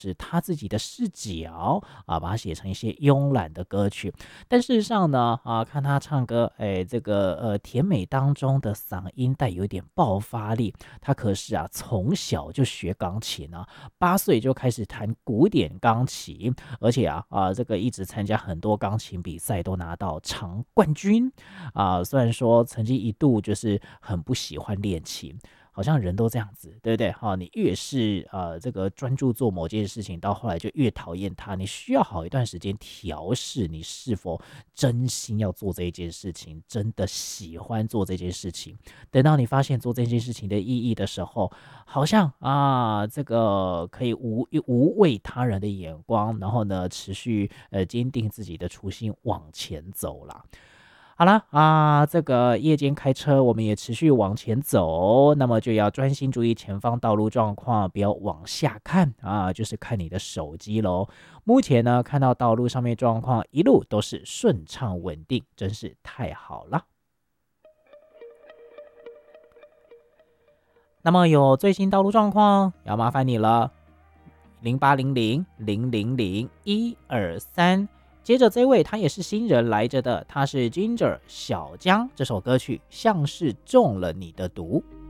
是他自己的视角把它写成一些慵懒的歌曲。但事实上呢，看他唱歌，这个甜美当中的嗓音带有一点爆发力。他可是从小就学钢琴8岁就开始弹古典钢琴，而且这个一直参加很多钢琴比赛，都拿到常冠军虽然说曾经一度就是很不喜欢练琴。好像人都这样子，对不对？你越是这个专注做某件事情，到后来就越讨厌它。你需要好一段时间调试，你是否真心要做这一件事情，真的喜欢做这件事情。等到你发现做这件事情的意义的时候，好像这个可以无畏他人的眼光，然后呢，持续坚定自己的初心往前走啦。好啦这个夜间开车，我们也持续往前走，那么就要专心注意前方道路状况，不要往下看就是看你的手机咯。目前呢，看到道路上面状况一路都是顺畅稳定，真是太好了。那么有最新道路状况，要麻烦你了，0800000123。接着这位他也是新人来着的，他是 Ginger 小江，这首歌曲像是中了你的毒。